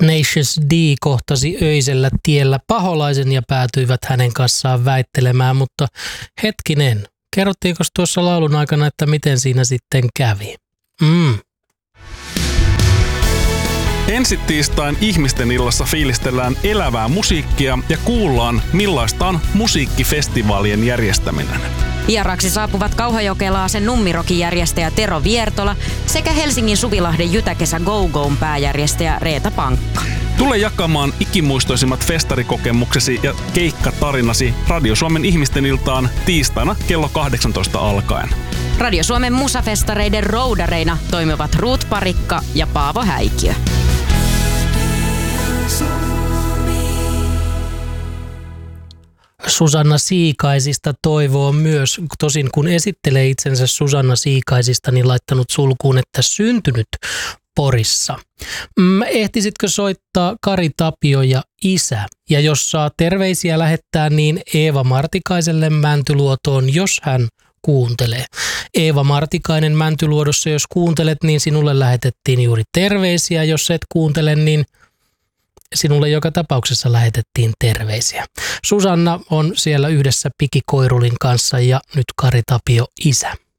Tenacious D kohtasi öisellä tiellä paholaisen ja päätyivät hänen kanssaan väittelemään, mutta hetkinen, kerrottiinko tuossa laulun aikana, että miten siinä sitten kävi? Ensi tiistain ihmisten illassa fiilistellään elävää musiikkia ja kuullaan, millaista on musiikkifestivaalien järjestäminen. Vieraaksi saapuvat Kauhajokelaasen Nummirokin järjestäjä Tero Viertola sekä Helsingin Suvilahden Jytäkesä Go-Go'n pääjärjestäjä Reeta Pankka. Tule jakamaan ikimuistoisimmat festarikokemuksesi ja keikkatarinasi Radio Suomen ihmisten iltaan tiistaina kello 18 alkaen. Radio Suomen musafestareiden roudareina toimivat Ruut Parikka ja Paavo Häikiö. Susanna Siikaisista toivoo myös, tosin kun esittelee itsensä Susanna Siikaisista, niin laittanut sulkuun, että syntynyt Porissa. Ehtisitkö soittaa Kari Tapio ja isä? Ja jos saa terveisiä lähettää, niin Eeva Martikaiselle Mäntyluotoon, jos hän kuuntelee. Eeva Martikainen Mäntyluodossa, jos kuuntelet, niin sinulle lähetettiin juuri terveisiä. Jos et kuuntele, niin sinulle joka tapauksessa lähetettiin terveisiä. Susanna on siellä yhdessä Piki Koirulin kanssa ja nyt Kari Tapio isä.